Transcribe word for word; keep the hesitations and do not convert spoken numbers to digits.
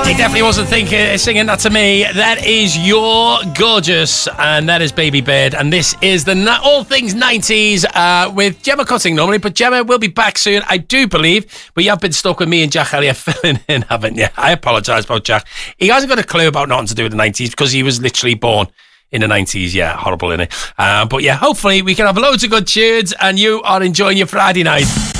He definitely wasn't thinking, singing that to me. That is You're Gorgeous, and that is Baby Bird, and this is the na- All Things nineties uh, with Gemma Cutting normally, but Gemma will be back soon, I do believe, but you have been stuck with me and Jack Elliott filling in, haven't you? I apologise about Jack. He hasn't got a clue about nothing to do with the nineties because he was literally born in the nineties. Yeah, horrible, innit? Uh, but yeah, hopefully we can have loads of good tunes and you are enjoying your Friday night.